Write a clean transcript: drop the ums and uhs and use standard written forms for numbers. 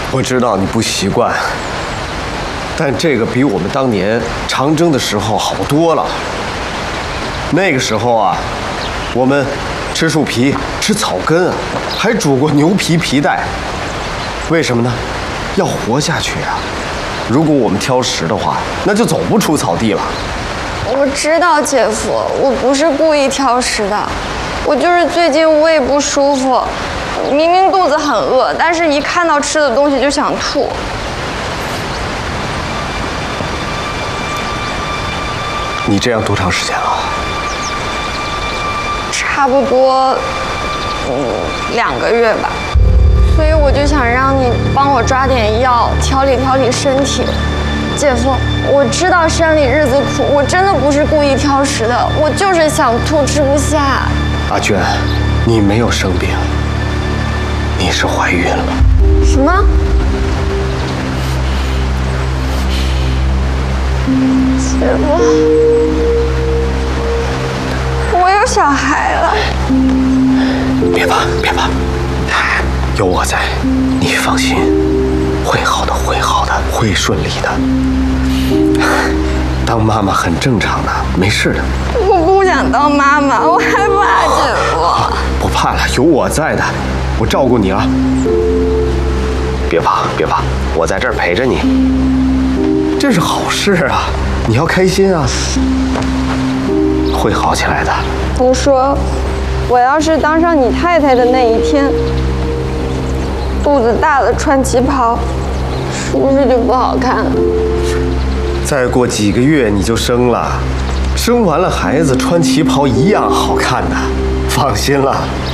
我知道你不习惯，但这个比我们当年长征的时候好多了。那个时候啊，我们吃树皮、吃草根啊，还煮过牛皮皮带。为什么呢？要活下去啊！如果我们挑食的话，那就走不出草地了。 我知道，姐夫，我不是故意挑食的，我就是最近胃不舒服，明明肚子很饿，但是一看到吃的东西就想吐。 你这样多长时间了？ 差不多2个月吧。所以我就想让你帮我抓点药，调理调理身体。姐夫，我知道山里日子苦，我真的不是故意挑食的，我就是想吐吃不下。 阿娟，你没有生病，你是怀孕了。 什么？姐夫，我有小孩了。 别怕，别怕，有我在，你放心，会好的，会好的，会顺利的。当妈妈很正常的，没事的。 我不想当妈妈，我害怕姐夫。 不怕了，有我在的，我照顾你啊。别怕，别怕，我在这儿陪着你。这是好事啊，你要开心啊。会好起来的。 你说，我要是当上你太太的那一天，肚子大了穿旗袍，是不是就不好看了？ 再过几个月你就生了，生完了孩子穿旗袍一样好看的，放心了。